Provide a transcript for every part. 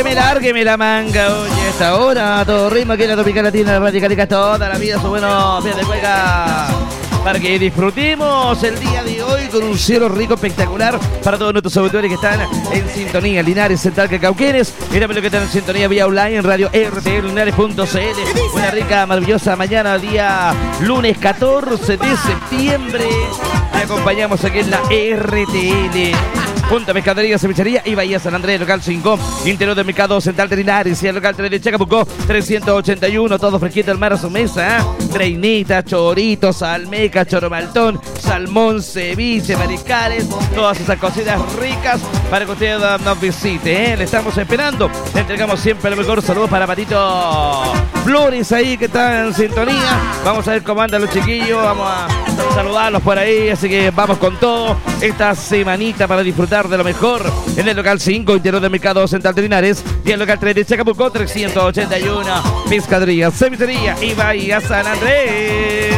Me largue la manga, oye, esta hora, todo ritmo aquí en la Tropical Latina, la Radical, toda la vida, su bueno, pie de cueca. Para que disfrutemos el día de hoy con un cielo rico, espectacular para todos nuestros auditores que están en sintonía. Linares, Central, Cauquenes. Mírame lo que están en sintonía vía online en radio rtlinares.cl. Una rica, maravillosa mañana, día lunes 14 de septiembre. Te acompañamos aquí en la RTL. Punta Pescadería, Cevichería y Bahía San Andrés, local 5, interior del mercado central de Linares y el local 3 de Chacabuco, 381, todo fresquito al mar a su mesa, reinita, choritos, almeja, choromaltón, salmón, ceviche, mariscales, todas esas cositas ricas para que usted nos visite, Le estamos esperando, le entregamos siempre lo mejor. Saludos para Patito Flores ahí que está en sintonía. Vamos a ver cómo andan los chiquillos, vamos a saludarlos por ahí, así que vamos con todo esta semanita para disfrutar de lo mejor en el local 5, interior del mercado central de Linares y el local 3 de Chacabuco, 381, Pescadería, Cevichería y Bahía San Andrés.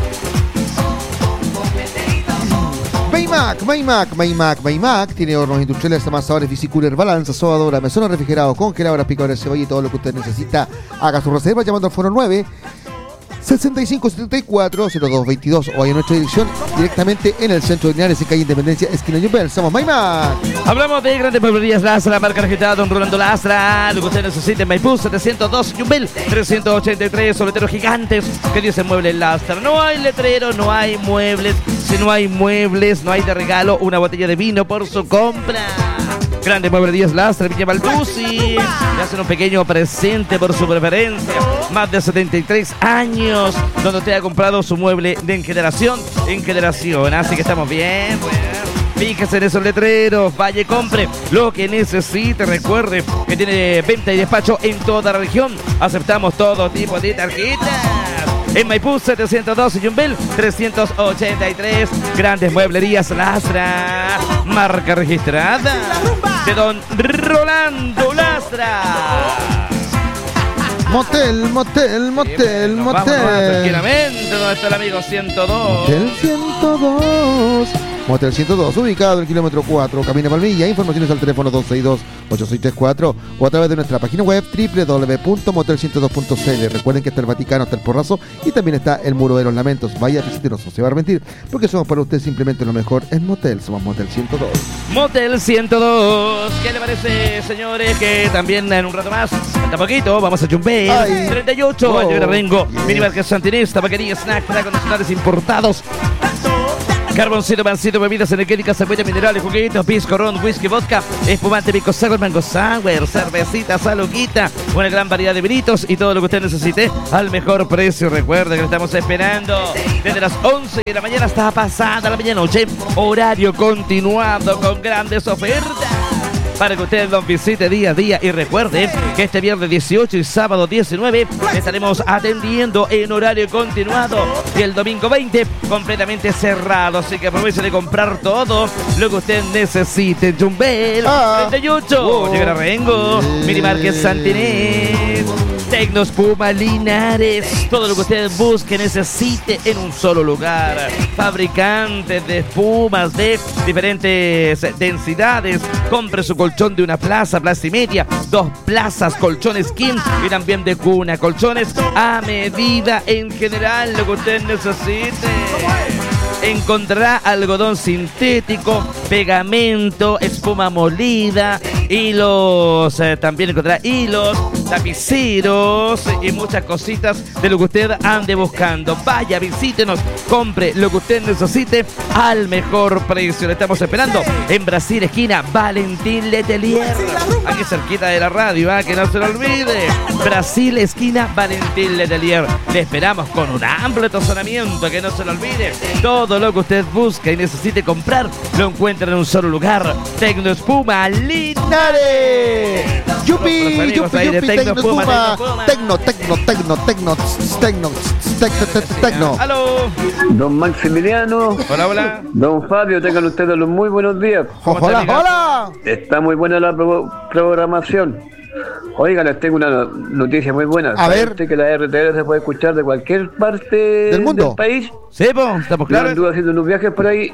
Maymac tiene hornos industriales, amasadores, bicicooler, balanza, sobadora, mesones refrigerados, congeladoras, picadores, cebolla y todo lo que usted necesita. Haga su reserva llamando al foro 9 6574-0222 o hay en nuestra dirección directamente en el centro de Linares, en calle Independencia, esquina Yumbel. Somos Maymac. Hablamos de grandes mueblerías Lastra, marca registrada Don Rolando Lastra. Lo que usted necesita en Maipú, 702 Yumbel, 383, letreros gigantes que dicen Muebles Lastra. No hay letrero, no hay muebles. Si no hay muebles, no hay de regalo una botella de vino por su compra. Grandes mueblerías Lastra, Villa Balducci. Le hacen un pequeño presente por su preferencia. Más de 73 años donde usted ha comprado su mueble de generación en generación. Así que estamos bien, pues. Fíjese en esos letreros, vaya y compre lo que necesite. Recuerde que tiene venta y despacho en toda la región. Aceptamos todo tipo de tarjetas. En Maipú, 702 y Yumbel, 383. Grandes mueblerías Lastra. Marca registrada de Don Rolando Lastra. Motel. Tranquilamente, ¿dónde está el amigo 102? Motel 102, ubicado en el kilómetro 4, Camino Palmilla. Informaciones al teléfono 262-8634 o a través de nuestra página web www.motel102.cl. Recuerden que está el Vaticano, está el Porrazo y también está el Muro de los Lamentos. Vaya, visítenos, no se va a arrepentir, porque somos para usted simplemente lo mejor en Motel. Somos Motel 102. Motel 102. ¿Qué le parece, señores? Que también en un rato más, falta poquito, vamos a Yumbel. 38, año de Rengo, Minimarket Santinés, tabaquería, snack, tragos nacionales importados. Carboncito, pancito, bebidas energéticas, cebolla, minerales, juguitos, pisco, ron, whisky, vodka, espumante, pico sour, mango sour, cervecita, saluquita, una gran variedad de vinitos y todo lo que usted necesite al mejor precio. Recuerde que lo estamos esperando desde las 11 de la mañana hasta pasada la medianoche. Horario continuado con grandes ofertas para que usted nos visite día a día. Y recuerde que este viernes 18 y sábado 19 estaremos atendiendo en horario continuado y el domingo 20 completamente cerrado. Así que aproveche de comprar todo lo que usted necesite. Yumbel, 38, llegará Rengo, Minimarket Santinés, Tecnos Puma Linares. Todo lo que usted busque, necesite en un solo lugar. Fabricantes de espumas de diferentes densidades. Compre su colchón de una plaza, plaza y media, 2 plazas, colchones king y también de cuna, colchones a medida en general, lo que usted necesite. Encontrará algodón sintético, pegamento, espuma molida, hilos, también encontrará hilos, lapiceros y muchas cositas de lo que usted ande buscando. Vaya, visítenos, compre lo que usted necesite al mejor precio. Le estamos esperando en Brasil, esquina Valentín Letelier, aquí cerquita de la radio, que no se lo olvide. Brasil, esquina Valentín Letelier. Le esperamos con un amplio estacionamiento, que no se lo olvide. Todo lo que usted busca y necesite comprar lo encuentra en un solo lugar. Tecno Espuma Linares. Yupi, Tecno Espuma. Tecno. Aló. Don Maximiliano. Hola. Don Fabio, tengan ustedes los muy buenos días. Hola. Está muy buena la programación. Oiga, les tengo una noticia muy buena. A ver. Que la RTL se puede escuchar de cualquier parte del mundo, del país. Sí, pues, estamos claros. Yo anduve haciendo unos viajes por ahí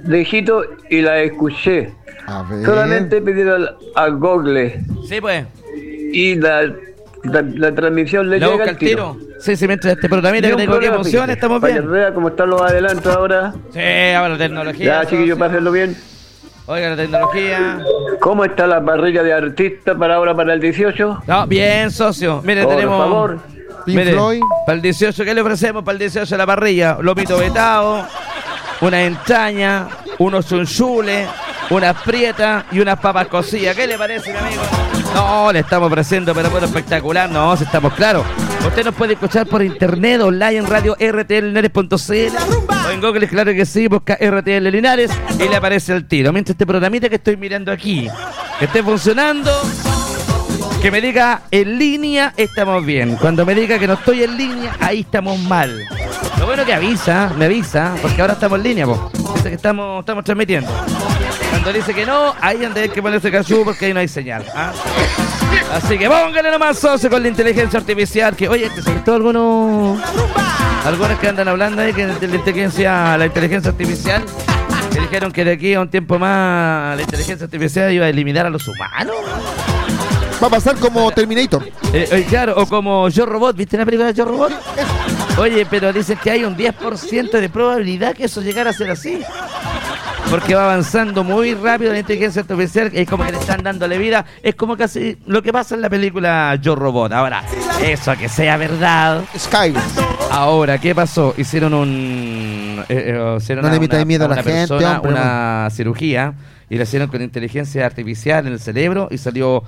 lejito y la escuché. A ver. Solamente pidieron al Google. Sí, pues. y la transmisión le ¿La llega busca al tiro. Sí, sí, mientras este programita que tengo aquí emociona, estamos Para que bien. vea cómo están los adelantos ahora. Sí, ahora la tecnología. Ya, chiquillos, pásenlo bien. Oiga, la tecnología. ¿Cómo está la parrilla de artistas para ahora, para el 18? No, bien, socio. Mire, Por tenemos. favor. Pink Floyd. Para el 18, ¿qué le ofrecemos para el 18 la parrilla? Lomito vetado, una entraña, unos chunchules, unas prietas y unas papas cocidas. ¿Qué le parece, mi amigo? No, le estamos ofreciendo, pero bueno, espectacular. No, si estamos claros. Usted nos puede escuchar por internet, online en radio rtlinares.cl o en Google, claro que sí, busca RTL Linares y le aparece el tiro. Mientras este programita que estoy mirando aquí, que esté funcionando, que me diga en línea, estamos bien. Cuando me diga que no estoy en línea, ahí estamos mal. Lo bueno que me avisa, porque ahora estamos en línea, po. Dice que estamos transmitiendo. Cuando dice que no, ahí anda hay que ponerse cachú porque ahí no hay señal. ¿Ah? Así que póngale nomás, socio, con la inteligencia artificial. Que, oye, ¿te saltó algunos que andan hablando ahí que de la inteligencia artificial? Que dijeron que de aquí a un tiempo más la inteligencia artificial iba a eliminar a los humanos. Va a pasar como Terminator. Claro, o como Yo Robot. ¿Viste la película de Yo Robot? Oye, pero dicen que hay un 10% de probabilidad que eso llegara a ser así. Porque va avanzando muy rápido la inteligencia artificial. Es como que le están dándole vida. Es como casi lo que pasa en la película Yo Robot. Ahora, eso que sea verdad. Skyler. Ahora, ¿qué pasó? Hicieron no le metáis miedo a la gente, persona, hombre, una cirugía. Y lo hicieron con inteligencia artificial en el cerebro y salió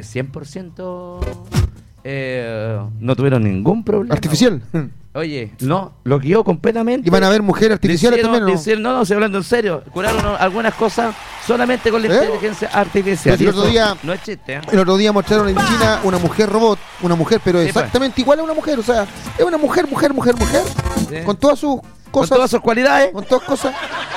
100%. No tuvieron ningún problema. Artificial. Oye, no, lo guió completamente. ¿Y van a haber mujeres artificiales también, no? No, estoy hablando en serio. Curaron algunas cosas solamente con la inteligencia artificial. Pues el otro día, no es chiste, ¿eh? El otro día mostraron en China una mujer robot, pero Sí, exactamente igual a una mujer. O sea, es una mujer, Sí. con todas sus cosas. Con todas sus cualidades. Con todas cosas.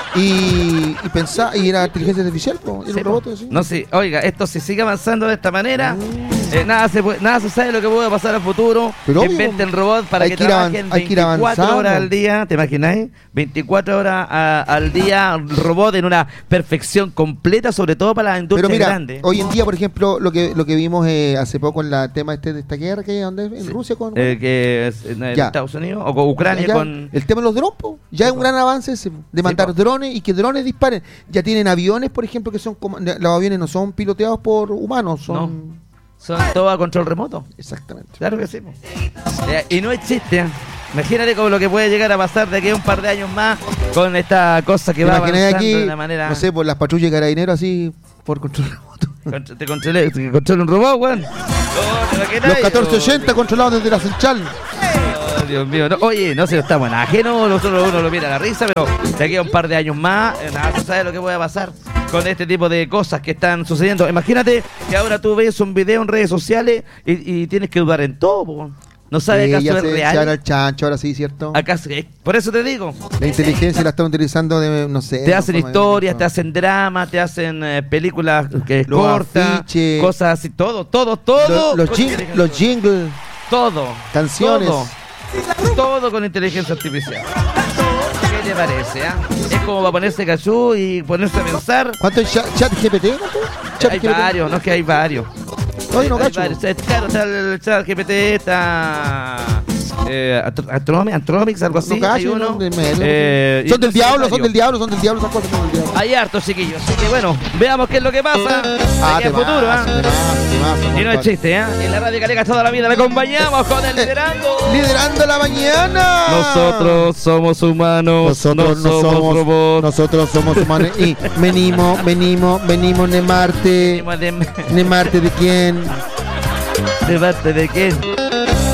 Y pensaba, y era inteligencia artificial, po, era Sí, un robot po. así. No, sí, oiga, esto si sigue avanzando de esta manera, nada se sabe lo que puede pasar al futuro. Pero obvio, inventen robots para hay que que ir trabajen hay que ir 24 avanzando. horas al día, ¿te imagináis? 24 horas al día, robot en una perfección completa, sobre todo para las industrias Pero mira, grandes. hoy en día, por ejemplo, lo que vimos hace poco en la tema de esta guerra que hay en Rusia con que es en Ya. Estados Unidos o con Ucrania ya, con... el tema de los drones, po. Ya es un gran avance ese, de mandar po. drones y que drones disparen. Ya tienen aviones, por ejemplo, que son los aviones no son piloteados por humanos, son Son todos a control remoto. exactamente. Claro que sí. Po. Y no existe. Imagínate como lo que puede llegar a pasar de aquí a un par de años más con esta cosa que ¿Te va imaginas avanzando aquí, de una manera... no sé, por las patrullas de carabineros así por control remoto? Te controla un robot, weón. Oh, Los 1480 controlados desde la central. Oh, Dios mío. No, oye, no se lo estamos en ajeno, nosotros uno lo mira a la risa, pero de aquí a un par de años más, nada se sabe lo que puede pasar con este tipo de cosas que están sucediendo. Imagínate que ahora tú ves un video en redes sociales y tienes que dudar en todo, po. No sabes acaso ya es se real. echaron al chancho, ahora sí, ¿cierto? ¿Acaso? Por eso te digo. La inteligencia la están utilizando de, no sé. Te hacen forma de- historias, te hacen dramas, te hacen películas que Los cortas, afiches. cosas así, todo. Los jingles, Todo. canciones. Todo con inteligencia artificial. ¿Qué te parece? Es como para ponerse cachú y ponerse a pensar. ¿Cuánto es chat GPT? Hay varios, no es que hay varios. No, no Hay cacho. varios. Claro, está el chat GPT, está Antromics, algo así. No cacho, hay uno. no, de- Y son del entonces diablo, hay son del diablo, son del diablo esas cosas. Son del diablo. Hay hartos, chiquillos. Así que bueno, veamos qué es lo que pasa de aquí al futuro. Y no es chiste, ¿eh? En la Radio Calecas toda la vida la acompañamos con el liderando. Liderando la mañana. Nosotros somos humanos, Nosotros no somos robots. Nosotros somos humanos y venimos de Marte. ¿De ¿De Marte de quién? parte de quién?